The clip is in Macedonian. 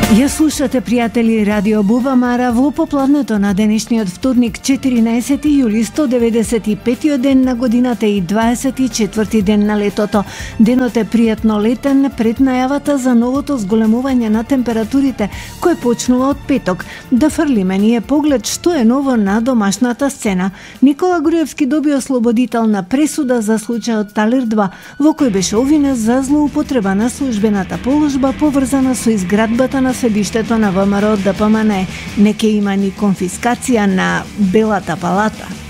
Ја слушате, пријатели, Радио Буба Мара во попладнето на денешниот вторник, 14 јули, 195 ден на годината и 24 ден на летото. Денот е пријатно летен пред најавата за новото зголемување на температурите, кој почнува од петок. Да фрлиме ние поглед што е ново на домашната сцена. Никола Груевски доби ослободителна пресуда за случајот Талир 2, во кој беше обвинет за злоупотреба на службената положба поврзана со изградбата на седиштето на ВМРО ДПМН. Не ке има ни конфискација на Белата палата.